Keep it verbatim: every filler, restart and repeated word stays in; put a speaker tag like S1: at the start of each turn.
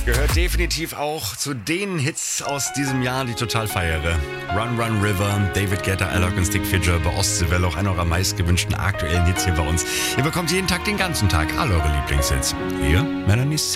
S1: Gehört definitiv auch zu den Hits aus diesem Jahr, die ich total feiere. Run, Run, River, David Guetta, Alok und Stick Figure bei Ostseewelle, auch einer eurer meistgewünschten aktuellen Hits hier bei uns. Ihr bekommt jeden Tag, den ganzen Tag, alle eure Lieblingshits. Hier, Melanie C.